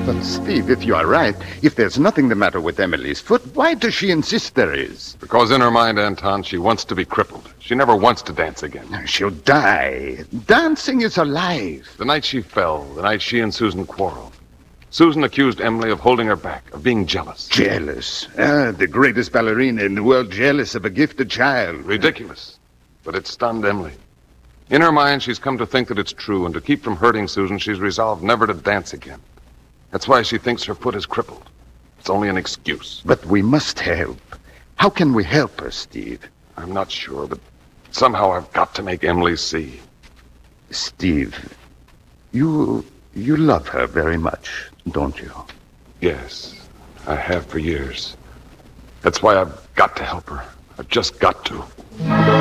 But, Steve, if you are right, if there's nothing the matter with Emily's foot, why does she insist there is? Because in her mind, Anton, she wants to be crippled. She never wants to dance again. She'll die. Dancing is alive. The night she fell, the night she and Susan quarreled, Susan accused Emily of holding her back, of being jealous. Jealous? The greatest ballerina in the world jealous of a gifted child. Ridiculous. But it stunned Emily. In her mind, she's come to think that it's true, and to keep from hurting Susan, she's resolved never to dance again. That's why she thinks her foot is crippled. It's only an excuse. But we must help. How can we help her, Steve? I'm not sure, but somehow I've got to make Emily see. Steve, you love her very much, don't you? Yes, I have for years. That's why I've got to help her. I've just got to.